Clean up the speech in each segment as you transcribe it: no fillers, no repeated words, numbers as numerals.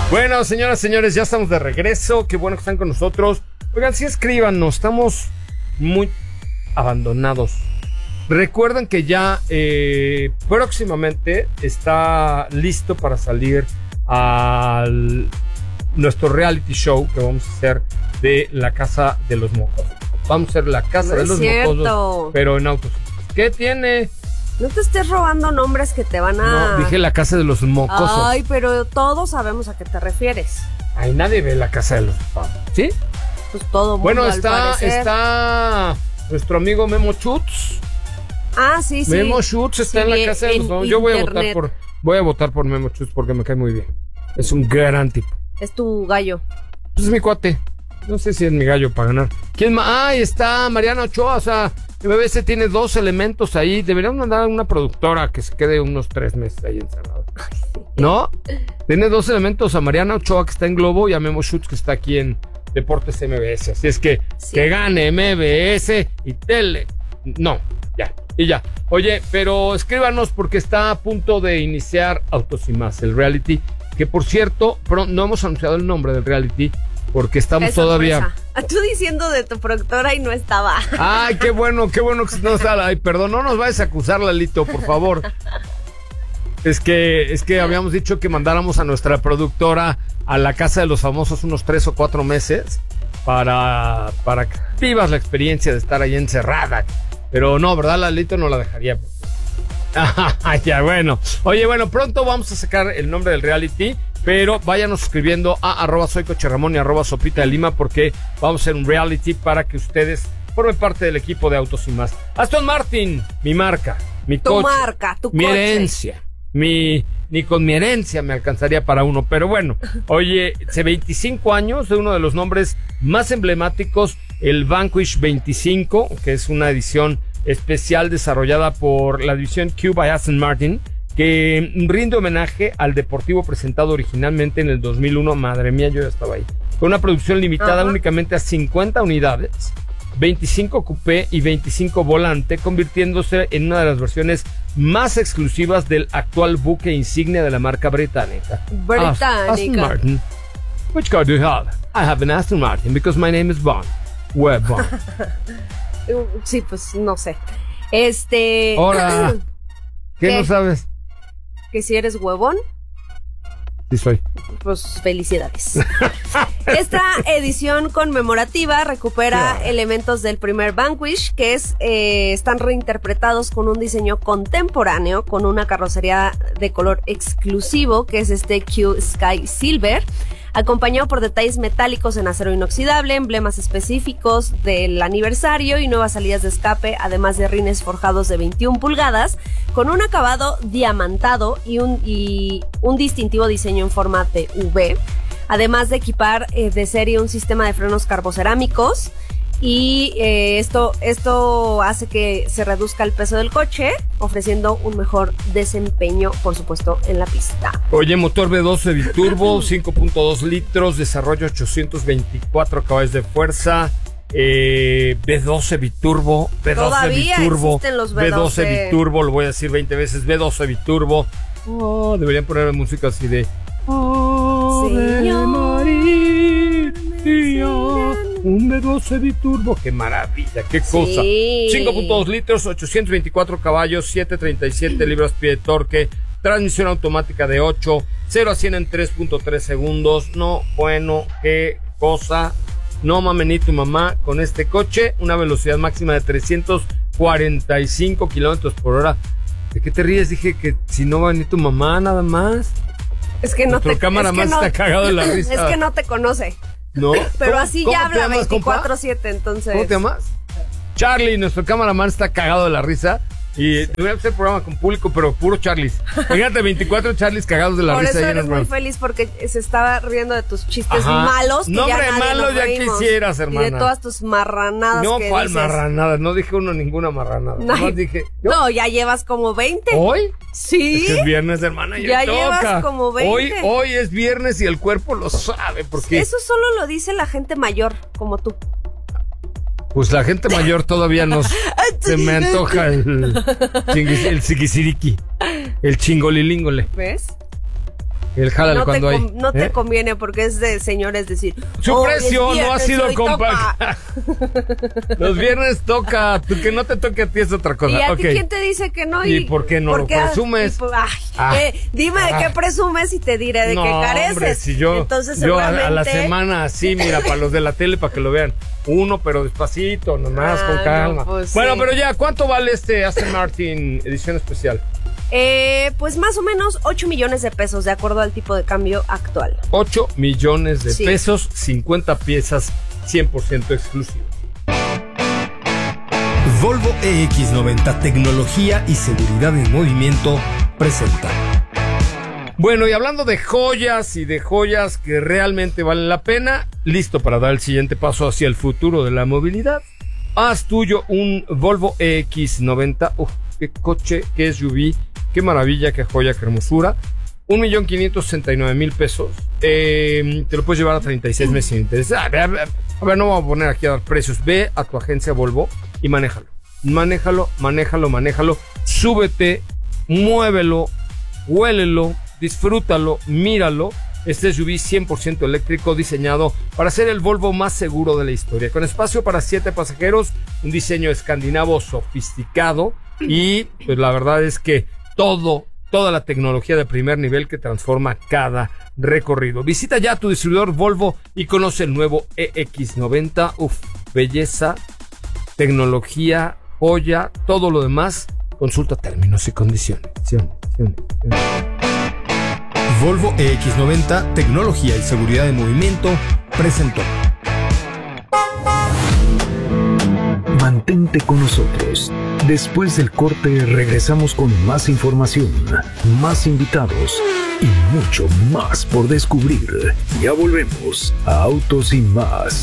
Bueno, señoras, señores, ya estamos de regreso. Qué bueno que están con nosotros. Oigan, sí, escríbanos. Estamos muy abandonados. Recuerden que ya próximamente está listo para salir al nuestro reality show que vamos a hacer de la Casa de los Mocosos. Vamos a hacer la Casa de los Mocosos, pero en autos. ¿Qué tiene? No te estés robando nombres que te van a... No, dije la Casa de los Mocosos. Ay, pero todos sabemos a qué te refieres. Ay, nadie ve la Casa de los Mocosos. ¿Sí? Pues todo mundo, bueno, al parecer. está nuestro amigo Memo Schutz. Ah, sí, sí. Memo Schutz está en la Casa de los Mocosos. Yo voy a votar por Memo Schutz porque me cae muy bien. Es un gran tipo. Es tu gallo. Pues es mi cuate. No sé si es mi gallo para ganar. ¿Quién más? Ahí está Mariana Ochoa. O sea, el BBC tiene 2 elementos ahí. Deberían mandar a una productora que se quede unos 3 meses ahí encerrado. ¿No? Tiene 2 elementos. A Mariana Ochoa, que está en Globo, y a Memo Schutz, que está aquí en Deportes MBS. Así es que sí, que gane MBS y Tele. No, ya. Y ya. Oye, pero escríbanos porque está a punto de iniciar Autos y Más, el reality. Que por cierto, no hemos anunciado el nombre del reality porque estamos todavía... Tú diciendo de tu productora y no estaba. Ay, qué bueno que no está. Ay, perdón, no nos vayas a acusar, Lalito, por favor. Es que habíamos dicho que mandáramos a nuestra productora a la Casa de los Famosos unos 3 o 4 meses para que vivas la experiencia de estar ahí encerrada. Pero no, ¿verdad, Lalito? No la dejaría. Ya, bueno. Oye, bueno, pronto vamos a sacar el nombre del reality, pero váyanos escribiendo a @soycocherramón y @sopita de Lima porque vamos a hacer un reality para que ustedes formen parte del equipo de Autos y Más. Aston Martin, mi marca, mi coche, tu mi coche. herencia, ni con mi herencia me alcanzaría para uno, pero bueno, oye, hace 25 años de uno de los nombres más emblemáticos, el Vanquish 25, que es una edición especial desarrollada por la división Q by Aston Martin, que rinde homenaje al deportivo presentado originalmente en el 2001. Madre mía, yo ya estaba ahí. Con una producción limitada únicamente a 50 unidades, 25 coupé y 25 volante, convirtiéndose en una de las versiones más exclusivas del actual buque insignia de la marca británica. Aston Martin. Which car do you have? I have an Aston Martin because my name is Bond. Where Bond? Sí, pues no sé. Ahora, ¿qué no sabes? ¿Que si eres huevón? Sí soy. Pues felicidades. Esta edición conmemorativa recupera elementos del primer Vanquish, que están reinterpretados con un diseño contemporáneo, con una carrocería de color exclusivo, que es Q Sky Silver, acompañado por detalles metálicos en acero inoxidable, emblemas específicos del aniversario y nuevas salidas de escape, además de rines forjados de 21 pulgadas, con un acabado diamantado y un distintivo diseño en forma de V, además de equipar de serie un sistema de frenos carbocerámicos. Y esto hace que se reduzca el peso del coche, ofreciendo un mejor desempeño, por supuesto, en la pista. Oye, motor V12 biturbo, 5.2 litros, desarrollo 824 caballos de fuerza, V12 biturbo, Todavía existen los V12 biturbo, lo voy a decir 20 veces, V12 biturbo. Oh, deberían poner música así de... Señor María, un V12 biturbo, qué maravilla, qué cosa. 5.2 litros, 824 caballos, 737 libras-pie de torque, transmisión automática de 8, 0 a 100 en 3.3 segundos. No, bueno, qué cosa. No mames ni tu mamá con este coche, una velocidad máxima de 345 kilómetros por hora. ¿De qué te ríes? Dije que si no va ni tu mamá, nada más. Es que no te... cámara más está cagado de la risa. Es que no te conoce. ¿No? Pero así ya habla 24/7, entonces. ¿Cómo te llamas? Charlie, nuestro cameraman, está cagado de la risa. Y debería hacer programa con público, pero puro Charlies. Fíjate, 24 Charlies cagados de la Por risa. Por eso eres muy feliz porque se estaba riendo de tus chistes malos. Que no, ya hombre, malos ya quisieras, hermana. Y de todas tus marranadas. No, que ¿cuál dices? Marranada? No dije ninguna marranada. Nomás dije. No, ya llevas como 20. ¿Hoy? Sí. Es que es viernes, hermana. Ya llevas como 20. Hoy es viernes y el cuerpo lo sabe. Porque... Eso solo lo dice la gente mayor, como tú. Pues la gente mayor todavía se me antoja el siquisiriqui, el chingolilíngole. ¿Ves? El jálale cuando hay. No te conviene porque es de señores decir. Su precio no ha sido compacto. Los viernes toca. Que no te toque a ti es otra cosa. ¿Y a ti quién te dice que no? ¿Y por qué no lo presumes? Dime de qué presumes y te diré de qué careces. Hombre, si yo seguramente... a la semana así, mira, para los de la tele, para que lo vean. Uno, pero despacito, nomás, con calma. No, pues bueno, sí. pero ya, ¿cuánto vale este Aston Martin edición especial? Pues más o menos 8 millones de pesos, de acuerdo al tipo de cambio actual. 8 millones de pesos, 50 piezas, 100% exclusivo. Volvo EX90, tecnología y seguridad en movimiento, presenta. Bueno, y hablando de joyas y de joyas que realmente valen la pena, listo para dar el siguiente paso hacia el futuro de la movilidad. Haz tuyo un Volvo EX90. Qué coche, qué SUV, qué maravilla, qué joya, qué hermosura. 1,569,000 pesos. Te lo puedes llevar a 36 meses sin interés. A ver, no vamos a poner aquí a dar precios. Ve a tu agencia Volvo y manéjalo. Manéjalo. Súbete, muévelo, huélelo, disfrútalo, míralo. Este SUV 100% eléctrico diseñado para ser el Volvo más seguro de la historia. Con espacio para 7 pasajeros, un diseño escandinavo sofisticado y pues la verdad es que toda la tecnología de primer nivel que transforma cada recorrido. Visita ya tu distribuidor Volvo y conoce el nuevo EX90. Belleza, tecnología, joya, todo lo demás. Consulta términos y condiciones. Volvo EX90, tecnología y seguridad en movimiento, presentó. Mantente con nosotros. Después del corte regresamos con más información, más invitados y mucho más por descubrir. Ya volvemos a Autos y Más.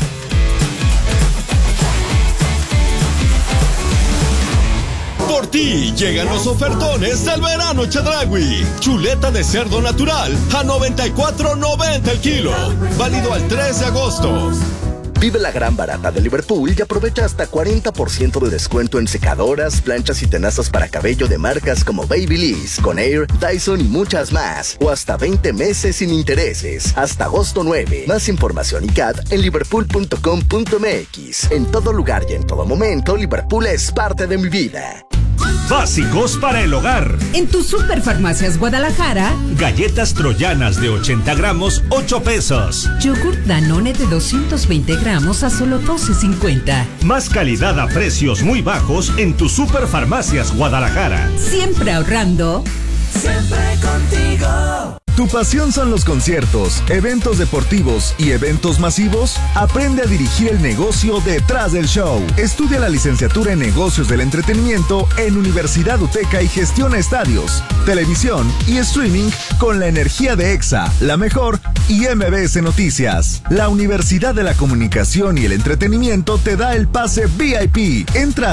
Por ti llegan los ofertones del verano Chedraui. Chuleta de cerdo natural a $94.90 el kilo. Válido al 3 de agosto. Vive la gran barata de Liverpool y aprovecha hasta 40% de descuento en secadoras, planchas y tenazas para cabello de marcas como Babyliss, Conair, Dyson y muchas más. O hasta 20 meses sin intereses. Hasta agosto 9. Más información y CAT en liverpool.com.mx. En todo lugar y en todo momento, Liverpool es parte de mi vida. Básicos para el hogar. En tu Superfarmacias Guadalajara, galletas troyanas de 80 gramos, 8 pesos. Yogurt Danone de 220 gramos a solo 12.50. Más calidad a precios muy bajos en tu Superfarmacias Guadalajara. Siempre ahorrando. Siempre contigo. ¿Tu pasión son los conciertos, eventos deportivos y eventos masivos? Aprende a dirigir el negocio detrás del show. Estudia la licenciatura en negocios del entretenimiento en Universidad UTECA y gestiona estadios, televisión y streaming con la energía de EXA, La Mejor y MBS Noticias. La Universidad de la Comunicación y el Entretenimiento te da el pase VIP. Entra a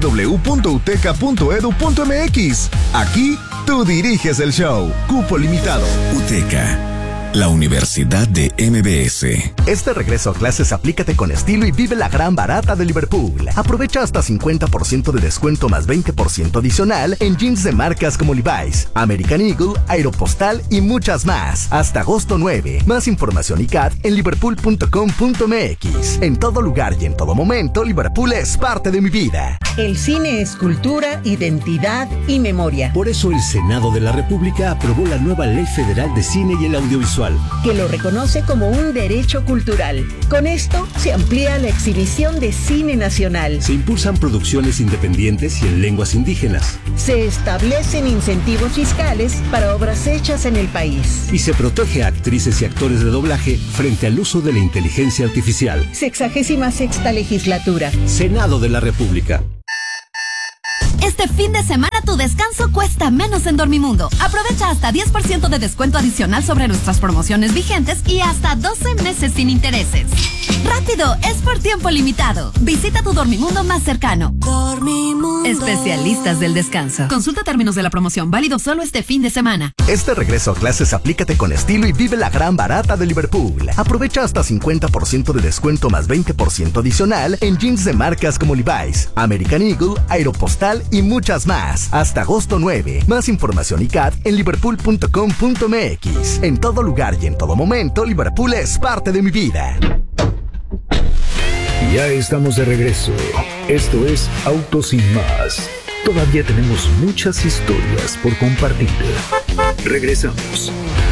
www.uteca.edu.mx. Aquí tú diriges el show. Cupo limitado. UTECA, la Universidad de MBS. Este regreso a clases aplícate con estilo y vive la gran barata de Liverpool. Aprovecha hasta 50% de descuento más 20% adicional en jeans de marcas como Levi's, American Eagle, Aeropostal y muchas más. Hasta agosto 9. Más información y CAT en liverpool.com.mx. En todo lugar y en todo momento, Liverpool es parte de mi vida. El cine es cultura, identidad y memoria. Por eso el Senado de la República aprobó la nueva Ley Federal de Cine y el Audiovisual, que lo reconoce como un derecho cultural. Con esto se amplía la exhibición de cine nacional. Se impulsan producciones independientes y en lenguas indígenas. Se establecen incentivos fiscales para obras hechas en el país. Y se protege a actrices y actores de doblaje frente al uso de la inteligencia artificial. 66ª legislatura. Senado de la República. Este fin de semana tu descanso cuesta menos en Dormimundo. Aprovecha hasta 10% de descuento adicional sobre nuestras promociones vigentes y hasta 12 meses sin intereses. ¡Rápido! Es por tiempo limitado. Visita tu Dormimundo más cercano. Dormimundo. Especialistas del descanso. Consulta términos de la promoción. Válido solo este fin de semana. Este regreso a clases aplícate con estilo y vive la gran barata de Liverpool. Aprovecha hasta 50% de descuento más 20% adicional en jeans de marcas como Levi's, American Eagle, Aeropostal y muchas más. Hasta agosto 9. Más información y CAT en liverpool.com.mx. En todo lugar y en todo momento, Liverpool es parte de mi vida. Ya estamos de regreso. Esto es Autos Sin Más. Todavía tenemos muchas historias por compartir. Regresamos.